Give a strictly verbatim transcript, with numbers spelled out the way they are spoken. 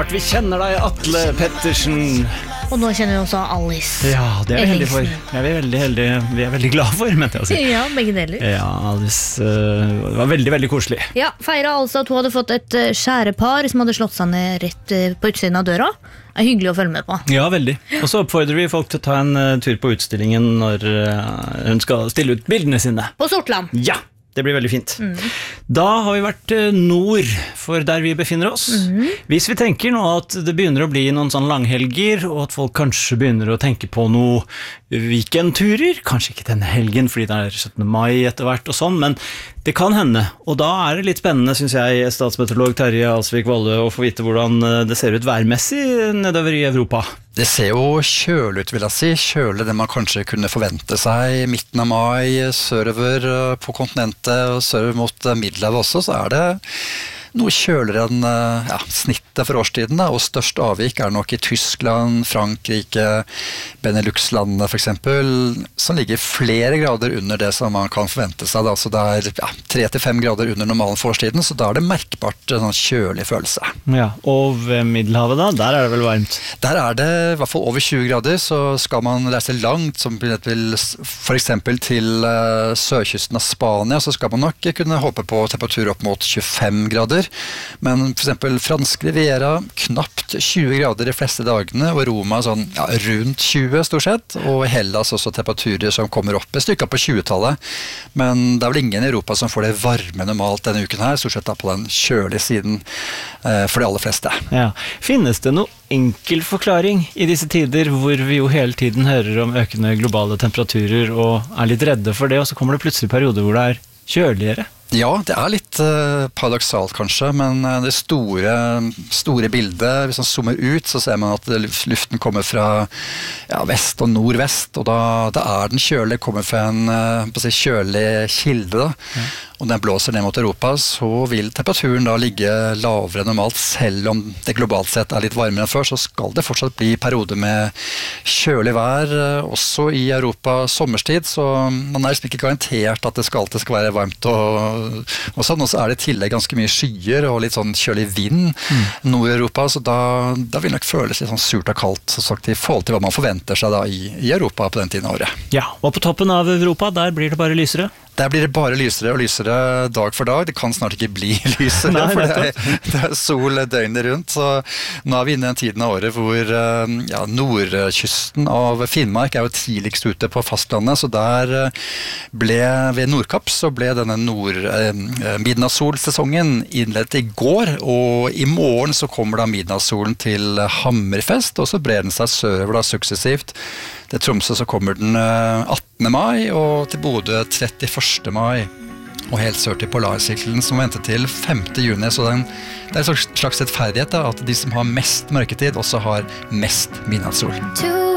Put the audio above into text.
klart vi kjenner deg, Atle Pettersen. Og nå kjenner vi også Alice. Ja, det er vi heldige for. Det er vi veldig heldige. Vi er veldig glad for, mente jeg å si. Ja, begge deler. Ja, Alice uh, det var veldig, veldig koselig. Ja, feira altså at hun hadde fått et uh, skjærepar som hadde slått seg ned rett uh, på utsiden av døra. Det er hyggelig å følge med på. Ja, veldig. Og så oppfordrer vi folk til å ta en uh, tur på utstillingen når uh, hun skal stille ut bildene sine. På Sortland. Ja, det blir veldig fint. Mm. Da har vi vært uh, nord for der vi befinner oss. Mm. Hvis vi tenker nå at det begynner å bli noen sånn langhelger, og at folk kanskje begynner å tenke på noe weekendturer, kanskje ikke denne helgen fordi det er syttende mai etter hvert og sånn, men det kan hende. Og da er det litt spennende, synes jeg, statsmeteorolog Terje Alsvik-Valle, å få vite hvordan det ser ut værmessig nedover i Europa. Det ser jo kjølig ut, vil jeg si. Kjølig det man kanskje kunne forvente seg. Midten av mai, sørover på kontinentet og sørover mot Middelhavet også, så er det noe kjøligere enn ja, snittet for årstiden. Da. Og størst avvik er nok i Tyskland, Frankrike, Benelux-landene for eksempel, som ligger flere grader under det som man kan forvente seg. Da. Så det er ja, tre til fem grader under normalen for årstiden, så da er det merkbart en sånn kjølig følelse. Ja, og ved Middelhavet da, der er det vel varmt? Der er det i hvert fall over tjue grader, så skal man reise langt, som for eksempel til uh, sørkysten av Spania, så skal man nok kunne håpe på temperatur opp mot tjuefem grader. Men for eksempel fransk Riviera, knapt tjue grader de fleste dagene, og Roma sånn ja, rundt tjue stort sett, og Hellas også temperaturer som kommer opp et stykke på tjue-tallet. Men det er vel ingen i Europa som får det varme normalt denne uken her, stort sett da på den kjølige siden eh, for de aller fleste. Ja. Finnes det noe enkel forklaring i disse tider hvor vi jo hele tiden hører om økende globale temperaturer og er litt redde for det, og så kommer det plutselig perioder hvor det er kjøligere? Ja, det er litt uh, paradoksalt kanskje, men uh, det store, store bildet, hvis man zoomer ut, så ser man at luften kommer fra ja, vest og nordvest, og da, da er den kjølig, kommer fra en uh, si, kjølig kilde. Da. Ja. Og når den blåser ned mot Europa, så vil temperaturen da ligge lavere enn normalt, selv om det globalt sett er litt varmere enn før, så skal det fortsatt bli perioder med kjølig vær, uh, også i Europa sommerstid, så man er liksom ikke garantert at det skal alltid skal være varmt og og sånn, og så er det i tillegg ganske mye skyer og litt sånn kjølig vind mm. nord i Europa, så da, da vil det nok føles litt sånn surt og kaldt så sagt, i forhold til hva man forventer seg da i, i Europa på den tiden av året. Ja, og på toppen av Europa, der blir det bare lysere? Der blir det bare lysere og lysere dag for dag. Det kan snart ikke bli lysere, Nei, for det er, det er sol døgnet rundt. Så nå er vi inne i en tiden av året hvor ja, nordkysten av Finnmark er jo tidligst ute på fastlandet, så der ble, ved Nordkapp, så ble denne nord, eh, midnattssolsesongen innledet i går, og i morgen så kommer da midnattssolen til Hammerfest, og så brer den seg sørover da suksessivt. Til Tromsø så kommer den attende mai, og til Bodø trettiførste mai, og helt sør til Polarsirkelen som venter til femte juni, så den, det er en slags rettferdighet da, at de som har mest mørketid også har mest midnattssol.